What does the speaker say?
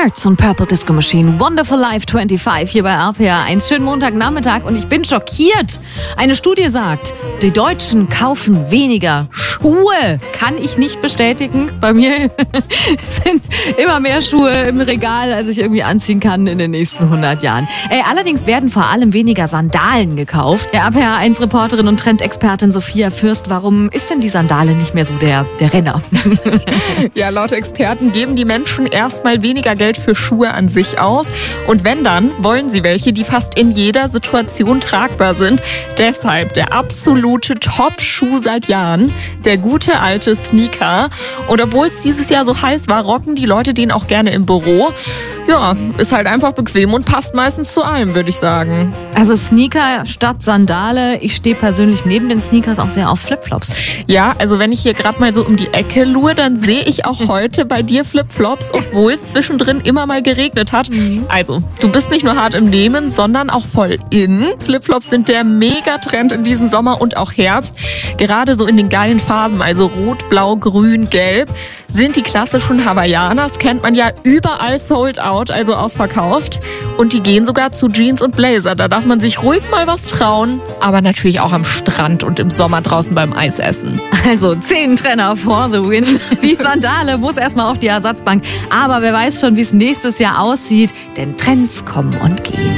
Hearts und Purple Disco Machine, Wonderful Life 25 hier bei RPR 1. Schönen Montagnachmittag und ich bin schockiert. Eine Studie sagt, die Deutschen kaufen weniger Schuhe. Kann ich nicht bestätigen. Bei mir sind immer mehr Schuhe im Regal, als ich irgendwie anziehen kann in den nächsten 100 Jahren. Allerdings werden vor allem weniger Sandalen gekauft. Der RPR 1 Reporterin und Trendexpertin Sophia Fürst, warum ist denn die Sandale nicht mehr so der Renner? Ja, laut Experten geben die Menschen erstmal weniger Geld für Schuhe an sich aus. Und wenn dann, wollen sie welche, die fast in jeder Situation tragbar sind. Deshalb der absolute Top-Schuh seit Jahren, der gute alte Sneaker. Und obwohl es dieses Jahr so heiß war, rocken die Leute den auch gerne im Büro. Ja, ist halt einfach bequem und passt meistens zu allem, würde ich sagen. Also Sneaker statt Sandale. Ich stehe persönlich neben den Sneakers auch sehr auf Flipflops. Ja, also wenn ich hier gerade mal so um die Ecke lure, dann sehe ich auch heute bei dir Flipflops, obwohl es zwischendrin immer mal geregnet hat. Also, du bist nicht nur hart im Nehmen, sondern auch voll in. Flipflops sind der Megatrend in diesem Sommer und auch Herbst. Gerade so in den geilen Farben, also rot, blau, grün, gelb, sind die klassischen Hawaiianas, kennt man ja überall sold out, also ausverkauft. Und die gehen sogar zu Jeans und Blazer. Da darf man sich ruhig mal was trauen, aber natürlich auch am Strand und im Sommer draußen beim Eisessen. Also 10 Trenner for the win. Die Sandale muss erstmal auf die Ersatzbank. Aber wer weiß schon, wie es nächstes Jahr aussieht, denn Trends kommen und gehen.